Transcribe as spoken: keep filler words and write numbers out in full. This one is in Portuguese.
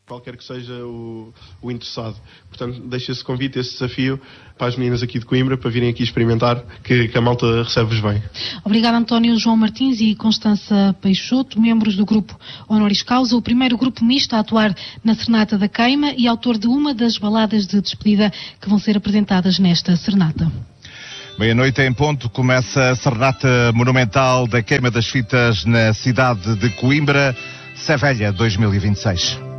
qualquer que seja o, o interessado. Portanto, deixa esse convite, esse desafio para as meninas aqui de Coimbra, para virem aqui experimentar, que, que a malta recebe-vos bem. Obrigada, António João Martins e Constança Peixoto, membros do grupo Honoris Causa, o primeiro grupo misto a atuar na Serenata da Queima e autor de uma das baladas de despedida que vão ser apresentadas nesta Serenata. Meia-noite em ponto, começa a Serenata Monumental da Queima das Fitas na cidade de Coimbra, Sevelha dois mil e vinte e seis.